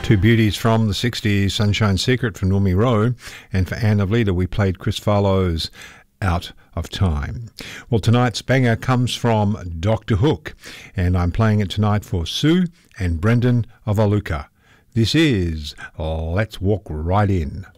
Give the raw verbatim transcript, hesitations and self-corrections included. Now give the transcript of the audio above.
Two beauties from the sixties, Sunshine Secret from Normie Rowe, and for Anne of Leda we played Chris Farlow's Out of Time. Well, tonight's banger comes from Doctor Hook, and I'm playing it tonight for Sue and Brendan of Aluka. This is Let's Walk Right In.